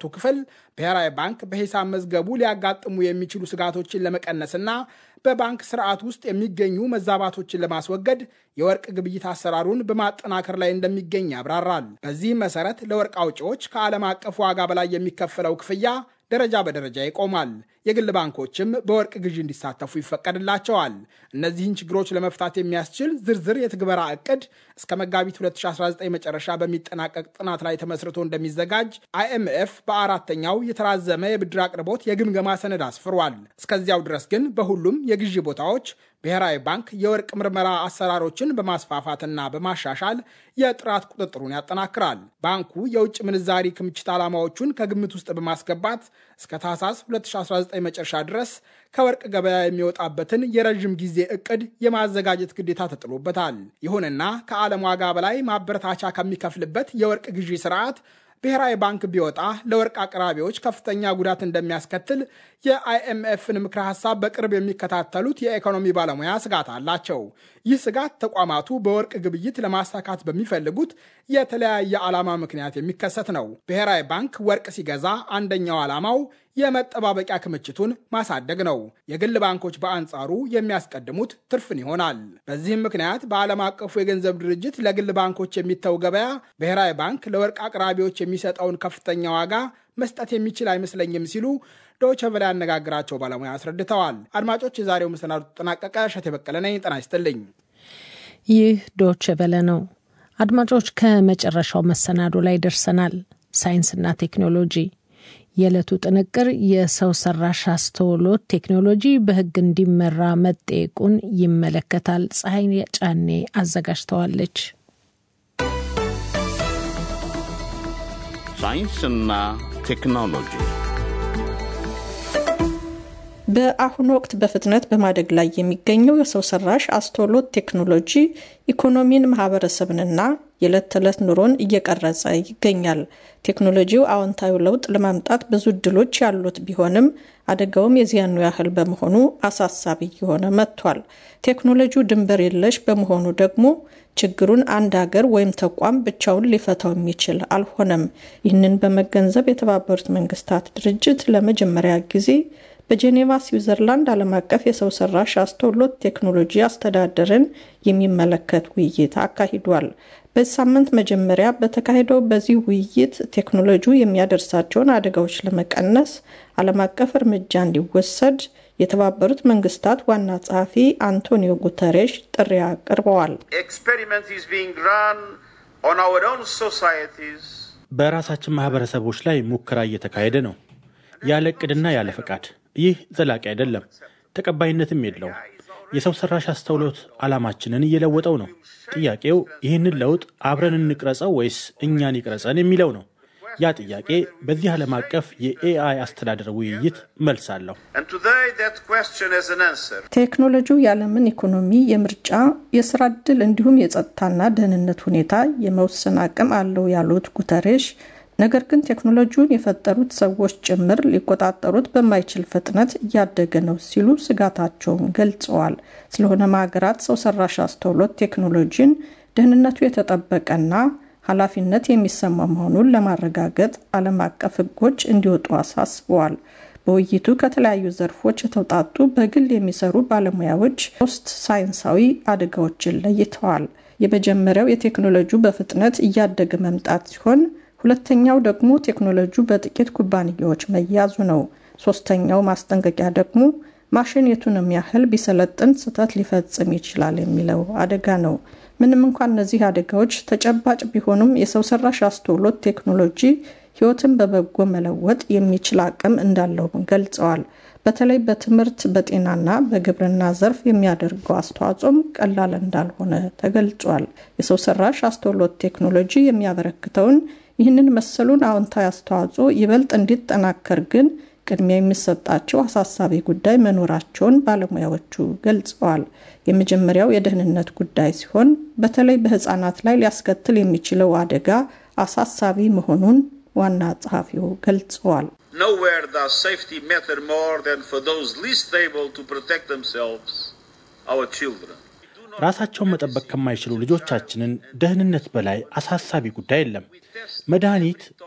የሪፖርቱ ክፍል ብሔራዊ ባንክ በሂሳብ መዝገቡ ሊያጋጥሙ የሚችሉ ስጋቶችን ለመቀነስና በባንክ ስርዓት ውስጥ የሚገኙ መዛባቶችን ለማስወገድ የወርቅ ግብይት አሰራሩን በማጠናከር ላይ እንደሚገኝ ያብራራል። በዚህም መሰረት ለወርቅ አውጪዎች ከዓለም አቀፍ ዋጋ በላይ የሚከፈለው ክፍያ ደረጃ በደረጃ ይቆማል። የግል ባንኮችም በወርቅ ግዢ እንዲሳተፉ ይፈቀድላቸዋል። እነዚህን ችግሮች ለመፍታት የሚያስችል ዝርዝር የትግበራ እቅድ እስከ መጋቢት 2019 መጨረሻ በሚጠናቀቅ ጥናት ላይ ተመስርቶ እንደሚዘጋጅ IMF በአራተኛው የተራዘመ የብድር አቅርቦት የግምገማ ሰነድ አስፍሯል። እስከዚያው ድረስ ግን በሁሉም የግዢ ቦታዎች ብሔራዊ ባንክ የወርቅ ምርመራ አሰራሮችን በማስፋፋትና በማሻሻል የጥራት ቁጥጥሩን ያጠናክራል። ባንኩ የውጭ ምንዛሪ ክምችት ዓላማዎቹን ከግምት ውስጥ በማስገባት እስከ ታህሳስ 2019 መጨረሻ ድረስ ከወርቅ ገበያ የሚወጣበትን የረዥም ጊዜ እቅድ የማዘጋጀት ግዴታ ተጥሎበታል። ይሁንና ከዓለም ዋጋ በላይ ማበረታቻ ከሚከፍልበት የወርቅ ግዢ ስርዓት ብሔራዊ ባንክ ቢወጣ ለወርቅ አቅራቢዎች ከፍተኛ ጉዳት እንደሚያስከትል የIMFን ምክረ ሐሳብ በቅርብ የሚከታተሉት የኢኮኖሚ ባለሙያ ስጋት አላቸው። ይህ ስጋት ተቋማቱ በወርቅ ግብይት ለማሳካት በሚፈልጉት የተለያየ ዓላማ ምክንያት የሚከሰት ነው። ብሔራዊ ባንክ ወርቅ ሲገዛ አንደኛው ዓላማው የመጠባበቂያ ክምችቱን ማሳደግ ነው። የግል ባንኮች በአንጻሩ የሚያስቀድሙት ትርፍን ይሆናል። በዚህም ምክንያት በዓለም አቀፉ የገንዘብ ድርጅት ለግል ባንኮች የሚተው ገበያ ብሔራዊ ባንክ ለወርቅ አቅራቢዎች የሚሰጠውን ከፍተኛ ዋጋ መስጠት የሚችል አይመስለኝም ሲሉ ዶይቼ ቬለ ያነጋግራቸው ባለሙያ አስረድተዋል። አድማጮች፣ የዛሬው መሰናዶ ተጠናቀቀ። እሸቴ በቀለ ነኝ። ጤና ይስጥልኝ። ይህ ዶይቼ ቬለ ነው። አድማጮች፣ ከመጨረሻው መሰናዶ ላይ ደርሰናል። ሳይንስና ቴክኖሎጂ የዕለቱ ጥንቅር የሰው ሰራሽ አስተውሎት ቴክኖሎጂ በሕግ እንዲመራ መጠየቁን ይመለከታል። ፀሐይ ጫኔ አዘጋጅተዋለች። ሳይንስና ቴክኖሎጂ በአሁኑ ወቅት በፍጥነት በማደግ ላይ የሚገኘው የሰው ሰራሽ አስተውሎት ቴክኖሎጂ ኢኮኖሚን፣ ማህበረሰብንና የዕለት ተዕለት ኑሮን እየቀረጸ ይገኛል። ቴክኖሎጂው አዎንታዊ ለውጥ ለማምጣት ብዙ እድሎች ያሉት ቢሆንም አደጋውም የዚያኑ ያህል በመሆኑ አሳሳቢ እየሆነ መጥቷል። ቴክኖሎጂው ድንበር የለሽ በመሆኑ ደግሞ ችግሩን አንድ ሀገር ወይም ተቋም ብቻውን ሊፈታው የሚችል አልሆነም። ይህንን በመገንዘብ የተባበሩት መንግስታት ድርጅት ለመጀመሪያ ጊዜ በጄኔቫ ስዊዘርላንድ ዓለም አቀፍ የሰው ሰራሽ አስተውሎት ቴክኖሎጂ አስተዳደርን የሚመለከት ውይይት አካሂዷል። በዚህ ሳምንት መጀመሪያ በተካሄደው በዚህ ውይይት ቴክኖሎጂው የሚያደርሳቸውን አደጋዎች ለመቀነስ ዓለም አቀፍ እርምጃ እንዲወሰድ የተባበሩት መንግስታት ዋና ጸሐፊ አንቶኒዮ ጉተሬሽ ጥሪ አቅርበዋል። በራሳችን ማህበረሰቦች ላይ ሙከራ እየተካሄደ ነው፣ ያለ ዕቅድና ያለ ፈቃድ። ይህ ዘላቂ አይደለም፣ ተቀባይነትም የለውም። የሰው ሰራሽ አስተውሎት ዓላማችንን እየለወጠው ነው። ጥያቄው ይህንን ለውጥ አብረን እንቅረጸው ወይስ እኛን ይቅረጸን የሚለው ነው። ያ ጥያቄ በዚህ ዓለም አቀፍ የኤአይ አስተዳደር ውይይት መልስ አለው። ቴክኖሎጂው የዓለምን ኢኮኖሚ፣ የምርጫ፣ የስራ ዕድል እንዲሁም የጸጥታና ደህንነት ሁኔታ የመወሰን አቅም አለው ያሉት ጉተሬሽ፣ ነገር ግን ቴክኖሎጂውን የፈጠሩት ሰዎች ጭምር ሊቆጣጠሩት በማይችል ፍጥነት እያደገ ነው ሲሉ ስጋታቸውን ገልጸዋል። ስለሆነም ሀገራት ሰው ሰራሽ አስተውሎት ቴክኖሎጂን ደህንነቱ የተጠበቀና ኃላፊነት የሚሰማ መሆኑን ለማረጋገጥ ዓለም አቀፍ ሕጎች እንዲወጡ አሳስበዋል። በውይይቱ ከተለያዩ ዘርፎች የተውጣጡ በግል የሚሰሩ ባለሙያዎች 3 ሳይንሳዊ አደጋዎችን ለይተዋል። የመጀመሪያው የቴክኖሎጂው በፍጥነት እያደገ መምጣት ሲሆን፣ ሁለተኛው ደግሞ ቴክኖሎጂው በጥቂት ኩባንያዎች መያዙ ነው። ሶስተኛው ማስጠንቀቂያ ደግሞ ማሽን የቱንም ያህል ቢሰለጥን ስህተት ሊፈጽም ይችላል የሚለው አደጋ ነው። ምንም እንኳን እነዚህ አደጋዎች ተጨባጭ ቢሆኑም የሰው ሰራሽ አስተውሎት ቴክኖሎጂ ሕይወትን በበጎ መለወጥ የሚችል አቅም እንዳለው ገልጸዋል። በተለይ በትምህርት፣ በጤናና በግብርና ዘርፍ የሚያደርገው አስተዋጽኦም ቀላል እንዳልሆነ ተገልጿል። የሰው ሰራሽ አስተውሎት ቴክኖሎጂ የሚያበረክተውን ይህንን መሰሉን አዎንታዊ አስተዋጽኦ ይበልጥ እንዲጠናከር ግን ቅድሚያ የሚሰጣቸው አሳሳቢ ጉዳይ መኖራቸውን ባለሙያዎቹ ገልጸዋል። የመጀመሪያው የደህንነት ጉዳይ ሲሆን በተለይ በህፃናት ላይ ሊያስከትል የሚችለው አደጋ አሳሳቢ መሆኑን ዋና ጸሐፊው ገልጸዋል። Nowhere does safety matter more than for those least able to protect themselves, our children. ራሳቸውን መጠበቅ ከማይችሉ ልጆቻችንን ደህንነት በላይ አሳሳቢ ጉዳይ የለም። መድኃኒት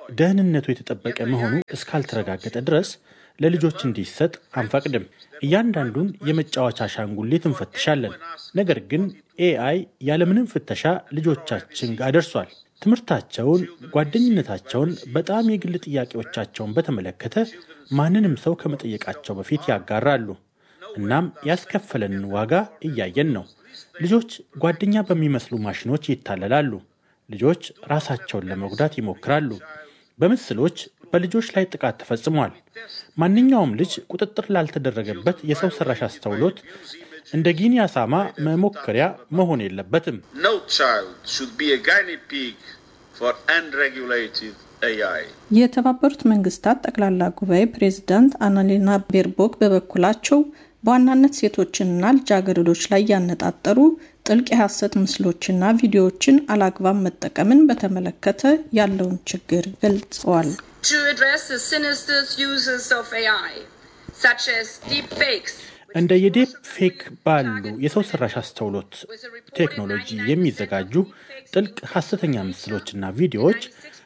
ደህንነቱ የተጠበቀ መሆኑ እስካልተረጋገጠ ድረስ ለልጆች እንዲሰጥ አንፈቅድም። እያንዳንዱን የመጫወቻ አሻንጉሊት እንፈትሻለን። ነገር ግን ኤአይ ያለምንም ፍተሻ ልጆቻችን ጋር ደርሷል። ትምህርታቸውን፣ ጓደኝነታቸውን፣ በጣም የግል ጥያቄዎቻቸውን በተመለከተ ማንንም ሰው ከመጠየቃቸው በፊት ያጋራሉ። እናም ያስከፈለንን ዋጋ እያየን ነው። ልጆች ጓደኛ በሚመስሉ ማሽኖች ይታለላሉ። ልጆች ራሳቸውን ለመጉዳት ይሞክራሉ። በምስሎች በልጆች ላይ ጥቃት ተፈጽሟል። ማንኛውም ልጅ ቁጥጥር ላልተደረገበት የሰው ሰራሽ አስተውሎት እንደ ጊኒ አሳማ መሞከሪያ መሆን የለበትም። No child should be a guinea pig for unregulated AI. የተባበሩት መንግስታት ጠቅላላ ጉባኤ ፕሬዝዳንት አናሌና ቤርቦክ በበኩላቸው በዋናነት ሴቶችንና ልጃገረዶች ላይ ያነጣጠሩ ጥልቅ የሐሰት ምስሎችና ቪዲዮዎችን አላግባብ መጠቀምን በተመለከተ ያለውን ችግር ገልጸዋል። To address the sinister uses of AI, such as deepfakes. እንደ የዴፕ ፌክ ባሉ የሰው ሰራሽ አስተውሎት ቴክኖሎጂ የሚዘጋጁ ጥልቅ ሐሰተኛ ምስሎችና ቪዲዮዎች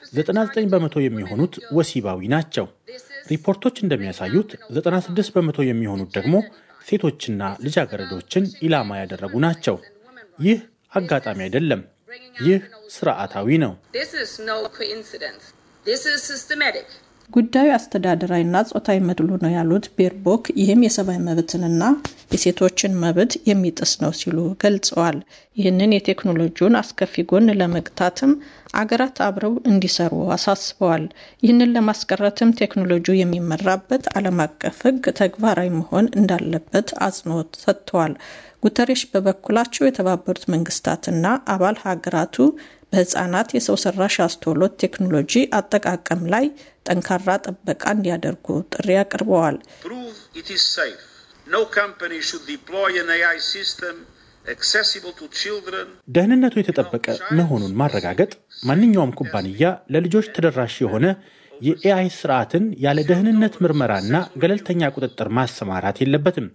99 በመቶ የሚሆኑት ወሲባዊ ናቸው። ሪፖርቶች እንደሚያሳዩት 96 በመቶ የሚሆኑት ደግሞ ሴቶችና ልጃገረዶችን ኢላማ ያደረጉ ናቸው። ይህ አጋጣሚ አይደለም። ይህ ስርዓታዊ ነው። This is no coincidence. This is systematic. ጉዳዩ አስተዳደራዊና ጾታዊ መድሎ ነው ያሉት ቤርቦክ ይህም የሰብአዊ መብትንና የሴቶችን መብት የሚጥስ ነው ሲሉ ገልጸዋል። ይህንን የቴክኖሎጂውን አስከፊ ጎን ለመግታትም አገራት አብረው እንዲሰሩ አሳስበዋል። ይህንን ለማስቀረትም ቴክኖሎጂው የሚመራበት ዓለም አቀፍ ሕግ ተግባራዊ መሆን እንዳለበት አጽንኦት ሰጥተዋል። ጉተሬሽ በበኩላቸው የተባበሩት መንግስታትና አባል ሀገራቱ በህፃናት የሰው ሰራሽ አስተውሎት ቴክኖሎጂ አጠቃቀም ላይ ጠንካራ ጥበቃ እንዲያደርጉ ጥሪ አቅርበዋል። Prove it is safe. No company should deploy an AI system accessible to children. ደህንነቱ የተጠበቀ መሆኑን ማረጋገጥ ማንኛውም ኩባንያ ለልጆች ተደራሽ የሆነ የኤአይ ስርዓትን ያለ ደህንነት ምርመራና ገለልተኛ ቁጥጥር ማሰማራት የለበትም።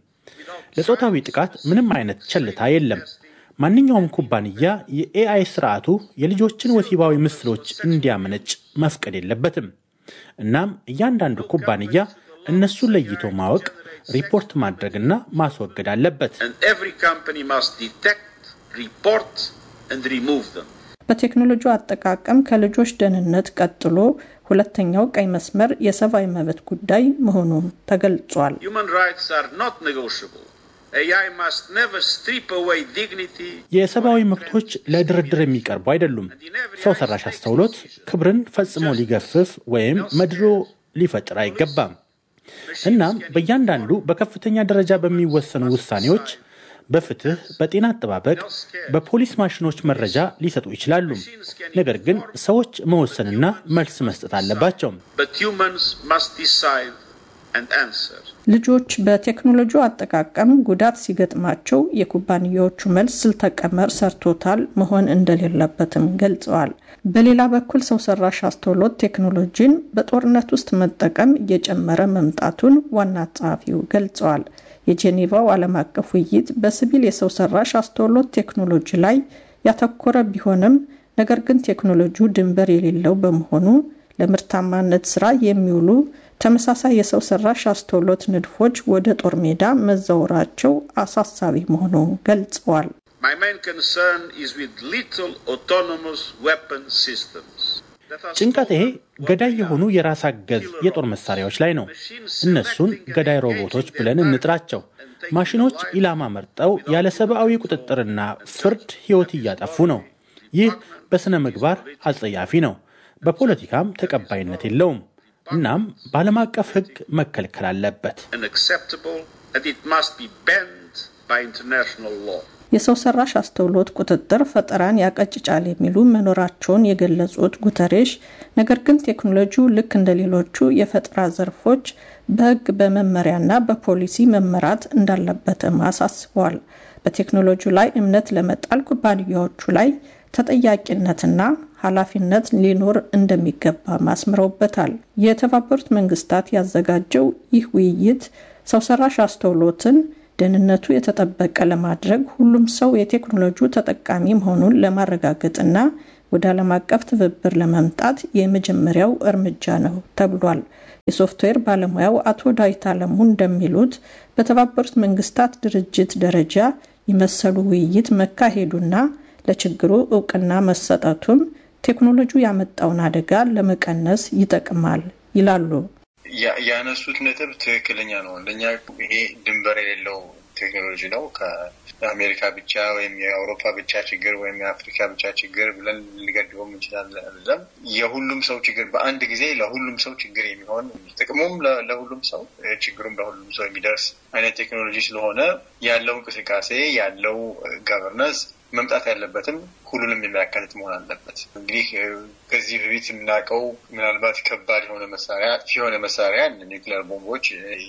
ለጾታዊ ጥቃት ምንም አይነት ቸልታ የለም። ማንኛውም ኩባንያ የኤአይ ስርዓቱ የልጆችን ወሲባዊ ምስሎች እንዲያመነጭ መፍቀድ የለበትም። እናም እያንዳንዱ ኩባንያ እነሱን ለይቶ ማወቅ፣ ሪፖርት ማድረግና ማስወገድ አለበት። And every company must detect, report and remove them. በቴክኖሎጂ አጠቃቀም ከልጆች ደህንነት ቀጥሎ ሁለተኛው ቀይ መስመር የሰብአዊ መብት ጉዳይ መሆኑን ተገልጿል። Human rights are not negotiable. AI must never strip away dignity. የሰብአዊ መብቶች ለድርድር የሚቀርቡ አይደሉም። ሰው ሰራሽ አስተውሎት ክብርን ፈጽሞ ሊገፍፍ ወይም መድሎ ሊፈጥር አይገባም። እናም በእያንዳንዱ በከፍተኛ ደረጃ በሚወሰኑ ውሳኔዎች በፍትህ፣ በጤና አጠባበቅ፣ በፖሊስ ማሽኖች መረጃ ሊሰጡ ይችላሉ። ነገር ግን ሰዎች መወሰንና መልስ መስጠት አለባቸው። But humans must decide and answer. ልጆች በቴክኖሎጂ አጠቃቀም ጉዳት ሲገጥማቸው የኩባንያዎቹ መልስ ስልተቀመር ሰርቶታል መሆን እንደሌለበትም ገልጸዋል። በሌላ በኩል ሰው ሰራሽ አስተውሎት ቴክኖሎጂን በጦርነት ውስጥ መጠቀም እየጨመረ መምጣቱን ዋና ጸሐፊው ገልጸዋል። የጄኔቫው ዓለም አቀፍ ውይይት በሲቪል የሰው ሰራሽ አስተውሎት ቴክኖሎጂ ላይ ያተኮረ ቢሆንም ነገር ግን ቴክኖሎጂው ድንበር የሌለው በመሆኑ ለምርታማነት ስራ የሚውሉ ተመሳሳይ የሰው ሰራሽ አስተውሎት ንድፎች ወደ ጦር ሜዳ መዛወራቸው አሳሳቢ መሆኑን ገልጸዋል። My main concern is with little autonomous weapon systems. ጭንቀቴ ገዳይ የሆኑ የራስ አገዝ የጦር መሳሪያዎች ላይ ነው። እነሱን ገዳይ ሮቦቶች ብለን እንጥራቸው። ማሽኖች ኢላማ መርጠው ያለ ሰብአዊ ቁጥጥርና ፍርድ ህይወት እያጠፉ ነው። ይህ በስነ ምግባር አጸያፊ ነው። በፖለቲካም ተቀባይነት የለውም። እናም በዓለም አቀፍ ህግ መከልከል አለበት። Unacceptable, and it must be banned by international law. የሰው ሰራሽ አስተውሎት ቁጥጥር ፈጠራን ያቀጭጫል የሚሉ መኖራቸውን የገለጹት ጉተሬሽ ነገር ግን ቴክኖሎጂው ልክ እንደሌሎቹ የፈጠራ ዘርፎች በህግ በመመሪያና በፖሊሲ መመራት እንዳለበትም አሳስበዋል። በቴክኖሎጂው ላይ እምነት ለመጣል ኩባንያዎቹ ላይ ተጠያቂነትና ኃላፊነት ሊኖር እንደሚገባ ማስምረውበታል። የተባበሩት መንግስታት ያዘጋጀው ይህ ውይይት ሰው ሰራሽ አስተውሎትን ደህንነቱ የተጠበቀ ለማድረግ ሁሉም ሰው የቴክኖሎጂው ተጠቃሚ መሆኑን ለማረጋገጥና ወደ ዓለም አቀፍ ትብብር ለመምጣት የመጀመሪያው እርምጃ ነው ተብሏል። የሶፍትዌር ባለሙያው አቶ ዳዊት አለሙ እንደሚሉት በተባበሩት መንግስታት ድርጅት ደረጃ የመሰሉ ውይይት መካሄዱና ለችግሩ እውቅና መሰጠቱም ቴክኖሎጂው ያመጣውን አደጋ ለመቀነስ ይጠቅማል ይላሉ። ያነሱት ነጥብ ትክክለኛ ነው። እንደኛ ይሄ ድንበር የሌለው ቴክኖሎጂ ነው። ከአሜሪካ ብቻ ወይም የአውሮፓ ብቻ ችግር ወይም የአፍሪካ ብቻ ችግር ብለን ልንገድበው እንችላለን። የሁሉም ሰው ችግር በአንድ ጊዜ ለሁሉም ሰው ችግር የሚሆን ጥቅሙም ለሁሉም ሰው ችግሩም ለሁሉም ሰው የሚደርስ አይነት ቴክኖሎጂ ስለሆነ ያለው እንቅስቃሴ ያለው ገቨርነንስ መምጣት ያለበትም ሁሉንም የሚያካትት መሆን አለበት። እንግዲህ ከዚህ በፊት የምናውቀው ምናልባት ከባድ የሆነ መሳሪያ ኒውክሌር ቦምቦች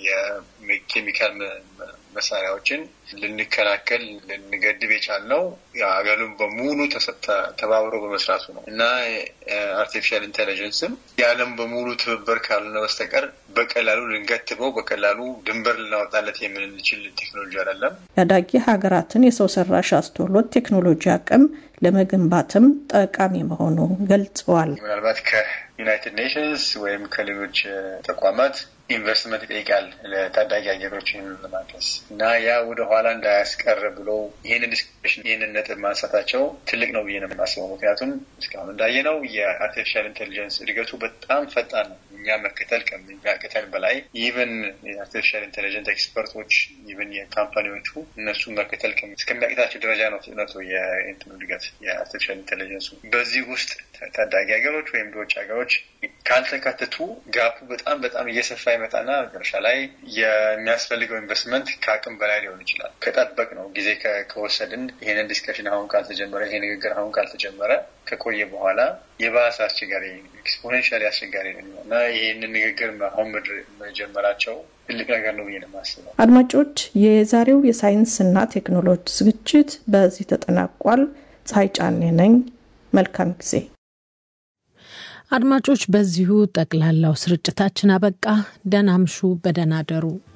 የኬሚካል መሳሪያዎችን ልንከላከል ልንገድብ የቻልነው አገሩን በሙሉ ተባብሮ በመስራቱ ነው እና አርቲፊሻል ኢንተለጀንስም የዓለም በሙሉ ትብብር ካልሆነ በስተቀር በቀላሉ ልንገትበው በቀላሉ ድንበር ልናወጣለት የምንችል ቴክኖሎጂ አይደለም። ያዳጊ ሀገራትን የሰው ሰራሽ አስተውሎት ቴክኖሎጂ አቅም ለመገንባትም ጠቃሚ መሆኑ ገልጸዋል። ምናልባት ከዩናይትድ ኔሽንስ ወይም ከሌሎች ተቋማት ኢንቨስትመንት ይጠይቃል ለታዳጊ ሀገሮችን ለማድረስ እና ያ ወደ ኋላ እንዳያስቀር ብሎ ይህንን ነጥብ ማንሳታቸው ትልቅ ነው ብዬ ነው የማስበው። ምክንያቱም እስካሁን እንዳየነው የአርቲፊሻል ኢንቴሊጀንስ እድገቱ በጣም ፈጣን ነው። እኛ መከተል ከሚያቅተን በላይ ኢቨን የአርቲፊሻል ኢንቴሊጀንስ ኤክስፐርቶች ኢቨን የካምፓኒዎቹ እነሱ መከተል እስከሚያቅታቸው ደረጃ ነው ፍጥነቱ የኢንተርኔት እድገት የአርቲፊሻል ኢንቴሊጀንሱ። በዚህ ውስጥ ታዳጊ ሀገሮች ወይም ድሆች ሀገሮች ካልተካተቱ ጋፑ በጣም እየሰፋ ይመጣና መጨረሻ ላይ የሚያስፈልገው ኢንቨስትመንት ከአቅም በላይ ሊሆን ይችላል። ከጠበቅ ነው ጊዜ ከወሰድን ይሄንን ዲስከሽን አሁን ካልተጀመረ ይሄ ንግግር አሁን ካልተጀመረ ከቆየ በኋላ የባሰ አስቸጋሪ ኤክስፖኔንሻሊ አስቸጋሪ ነው እና ይሄንን ንግግር አሁን መጀመራቸው ትልቅ ነገር ነው ብዬ ነው የማስበው። አድማጮች፣ የዛሬው የሳይንስና ቴክኖሎጂ ዝግጅት በዚህ ተጠናቋል። ፀሐይ ጫኔ ነኝ። መልካም ጊዜ። አድማጮች፣ በዚሁ ጠቅላላው ስርጭታችን አበቃ። ደህና አምሹ፣ በደህና አደሩ።